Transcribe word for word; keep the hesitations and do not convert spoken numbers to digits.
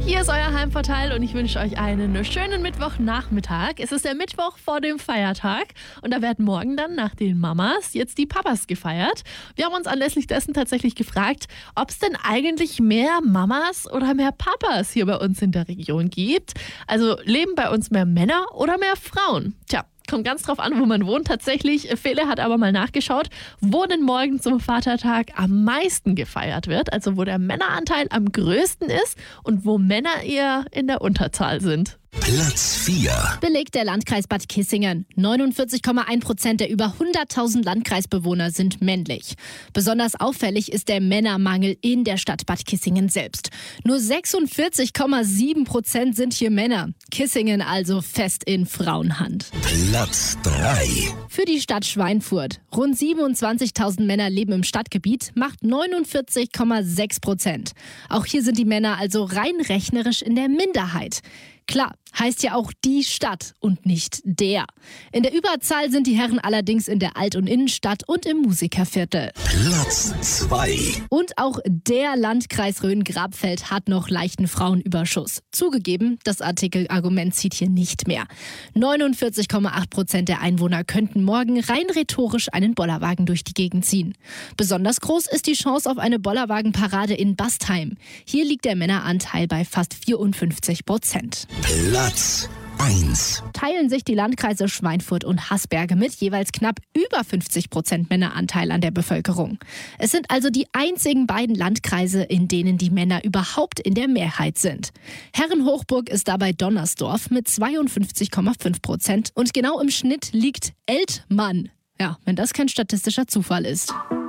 Hier ist euer Heimvorteil und ich wünsche euch einen schönen Mittwochnachmittag. Es ist der Mittwoch vor dem Feiertag und da werden morgen dann nach den Mamas jetzt die Papas gefeiert. Wir haben uns anlässlich dessen tatsächlich gefragt, ob es denn eigentlich mehr Mamas oder mehr Papas hier bei uns in der Region gibt. Also leben bei uns mehr Männer oder mehr Frauen? Tja. Kommt ganz drauf an, wo man wohnt. Tatsächlich, Fele hat aber mal nachgeschaut, wo denn morgen zum Vatertag am meisten gefeiert wird. Also wo der Männeranteil am größten ist und wo Männer eher in der Unterzahl sind. Platz vier. Belegt der Landkreis Bad Kissingen. neunundvierzig Komma eins Prozent der über hunderttausend Landkreisbewohner sind männlich. Besonders auffällig ist der Männermangel in der Stadt Bad Kissingen selbst. Nur sechsundvierzig Komma sieben Prozent sind hier Männer. Kissingen also fest in Frauenhand. Platz drei. Für die Stadt Schweinfurt. Rund siebenundzwanzigtausend Männer leben im Stadtgebiet, macht neunundvierzig Komma sechs Prozent. Auch hier sind die Männer also rein rechnerisch in der Minderheit. Klar, heißt ja auch die Stadt und nicht der. In der Überzahl sind die Herren allerdings in der Alt- und Innenstadt und im Musikerviertel. Platz zwei. Und auch der Landkreis Rhön-Grabfeld hat noch leichten Frauenüberschuss. Zugegeben, das Artikelargument zieht hier nicht mehr. neunundvierzig Komma acht Prozent der Einwohner könnten morgen rein rhetorisch einen Bollerwagen durch die Gegend ziehen. Besonders groß ist die Chance auf eine Bollerwagenparade in Bastheim. Hier liegt der Männeranteil bei fast vierundfünfzig Prozent. Platz eins. Teilen sich die Landkreise Schweinfurt und Hasberge mit jeweils knapp über fünfzig Prozent Männeranteil an der Bevölkerung. Es sind also die einzigen beiden Landkreise, in denen die Männer überhaupt in der Mehrheit sind. Herrenhochburg ist dabei Donnersdorf mit zweiundfünfzig Komma fünf Prozent und genau im Schnitt liegt Eltmann. Ja, wenn das kein statistischer Zufall ist.